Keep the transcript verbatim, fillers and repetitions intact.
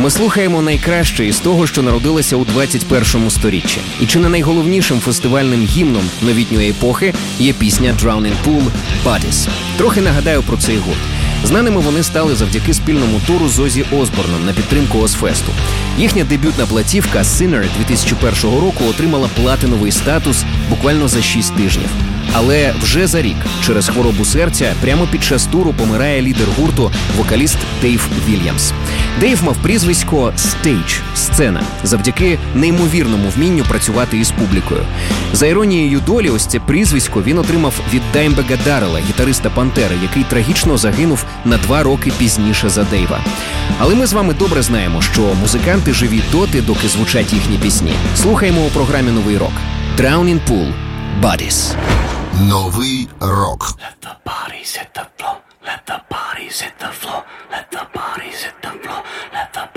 Ми слухаємо найкраще із того, що народилося у двадцять першому сторіччі. І чи не найголовнішим фестивальним гімном новітньої епохи є пісня Drowning Pool «Bodies». Трохи нагадаю про цей гурт. Знаними вони стали завдяки спільному туру з Оззі Осборном на підтримку Озфесту. Їхня дебютна платівка «Sinner» дві тисячі першого року отримала платиновий статус буквально за шість тижнів. Але вже за рік, через хворобу серця, прямо під час туру помирає лідер гурту, вокаліст Дейв Вільямс. Дейв мав прізвисько «Stage» – «сцена», завдяки неймовірному вмінню працювати із публікою. За іронією долі, ось це прізвисько він отримав від Даймбега Даррелла, гітариста «Пантери», який трагічно загинув на два роки пізніше за Дейва. Але ми з вами добре знаємо, що музиканти живі доти, доки звучать їхні пісні. Слухаємо у програмі «Новий рок». Drowning Pool «Bodies». Новий рок. Let the bodies hit the floor. Let the bodies hit the floor.